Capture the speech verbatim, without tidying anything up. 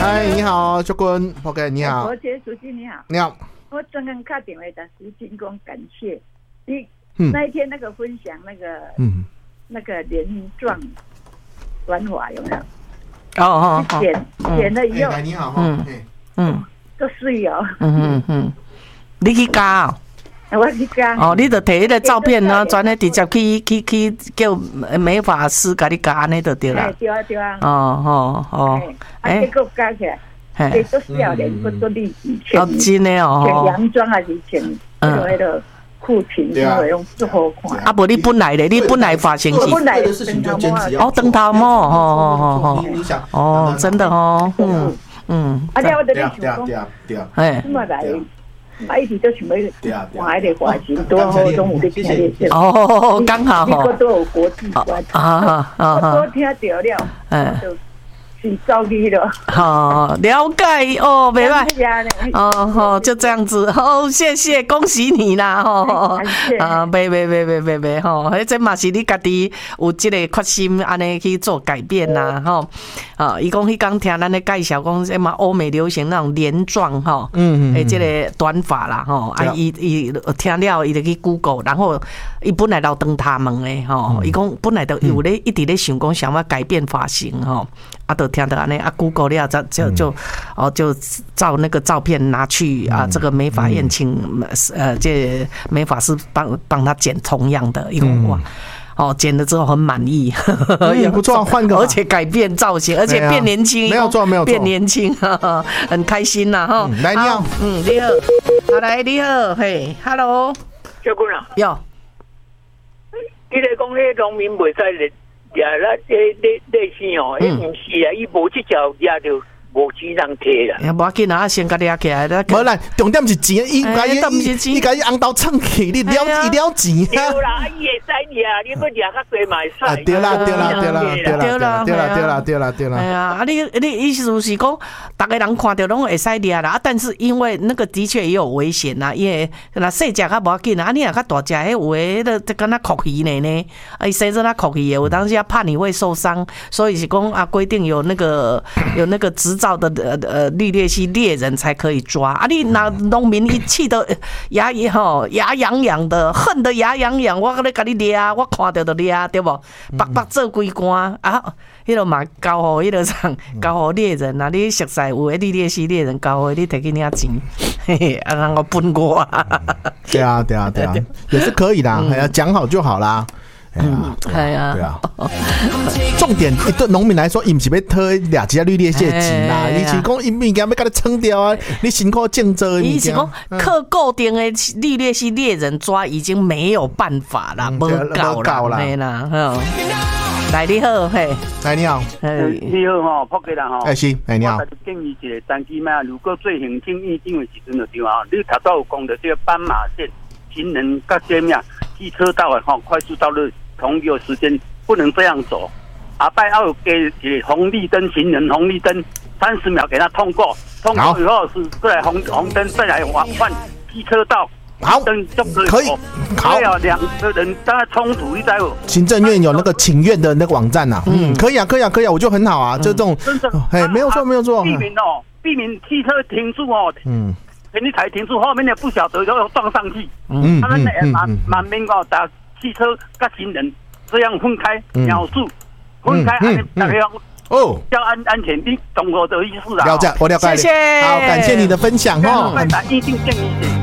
嗨，你好，秋坤 ，OK， 你好。 我姐主席你好。 你好。 我刚刚打电话的时进宫感谢你、嗯、那一天那个分享那个嗯那个连状短发有没有？ 哦哦哦， 剪剪了以后， 哎、你好， 嗯嗯， 都水哦， 嗯嗯嗯，你去加哦。 我去加哦，你就摕迄个照片呢，转来直接去去去叫美发师甲你加安尼就对啦。 对啊对啊。 哦哦哦， 哎，结果加起来，哎，都笑脸，都都立体全。 哦，真的哦。 穿洋装还是穿那个那个裤裙，因为用最好看。 啊，无你本来咧，你本来发型是。 本来的事情就坚持哦，灯泡帽，哦哦哦哦，真的哦，嗯嗯。 啊，了我得你想讲，哎，怎么来？啊，一直都想要换迄个发型，多好，拢有咧听咧。 哦，刚好。 你个都有国际关系。啊啊！我多听到了，嗯，就是走去了。 好，了解哦，袂歹。哦吼，就这样子。哦，谢谢，恭喜你啦！吼，啊，袂袂袂袂袂袂吼，迄这嘛是你家己有即个决心，安尼去做改变啦，吼。啊，伊讲迄刚听咱咧介绍，讲什么欧美流行那种连状吼，嗯嗯，诶，即个短发啦，吼，啊，伊伊听了，伊就去 Google， 然后伊本来老长头毛诶，吼，伊讲本来就有咧一直咧想讲想要改变发型，吼，啊，都听到安尼啊 ，Google 了就就就哦就照那个照片拿去啊，这个美发院请呃这美发师帮帮他剪同样的，一共哇。哦，剪了之后很满意， 也、嗯、不错，换个， 而且改变造型，而且变年轻， 没有错，没有错， 变年轻，很开心呐，哈、 嗯。来，你好， 嗯，你好，好来，你好，嘿 ，Hello， 小姑娘， 有， 你咧讲迄农民袂使咧，也咱咧咧咧是哦，伊毋是啊，伊无即条也就。无钱人摕啦， 无要紧啊，先甲掠起来啦。 无啦，重点是钱，伊甲伊伊甲伊红豆蹭起，你了伊了钱。 对啦，伊会使掠，你要掠较济嘛会使。 对啦，对啦，对啦，对啦，对啦，对啦，对啦，对啦，对啦。 哎呀，啊，你你意思是讲，大家人看到拢会使掠啦，啊，但是因为那个的确也有危险呐，因为那细只较无要紧啊，你若较大只，迄有诶，那这敢若壳鱼呢呢，啊，伊生做那壳鱼诶，有当时怕你会受伤，所以是讲啊，规定有那个有那个执照。照的呃呃绿鬣蜥猎人才可以抓啊！你那农民一气得牙吼牙痒痒的，恨得牙痒痒，我咧甲你掠，我看到就掠，对不？白白做规竿啊！迄个嘛交互迄个上交互猎人啊！你熟悉有诶绿鬣蜥猎人交互你摕去领钱，嘿嘿，啊让我分我啊！ 对啊对啊对啊，也是可以的，哎呀讲好就好啦。 嗯，哎呀， 对啊，重点对农民来说，伊毋是要讨俩只绿鬣蜥钱啦，伊是讲伊物件要甲你撑掉啊，你辛苦种做的物件。伊是讲靠固定的绿鬣蜥猎人抓已经没有办法啦，无够啦，嘿啦，来你好，嘿， 来你好， 你好吼，福建人吼， 哎是，哎你好。 我建议一个单机嘛，如果做行政院长的时阵就对啊，你头早有讲到这个斑马线、行人甲这咩机车道的吼，快速道路。同一个时间不能这样走，啊，拜要给给红绿灯行人红绿灯三十秒给他通过，通过以后是再来红红灯再来换换机车道， 好， 灯就可以， 好，两个人当然冲突，你知道？ 行政院有那个请愿的那个网站呐，嗯，可以啊，可以啊，可以啊，我就很好啊，就这种，哎，没有错，没有错， 避免哦，避免汽车停住哦，嗯，你才停住，后面的不晓得就撞上去，嗯，他们满满面哦打。汽车跟行人这样分开，秒数分开，大家哦，要安安全，你懂我的意思啊？ 了解，我了解。 谢谢， 好，感谢你的分享哦。 一定建议。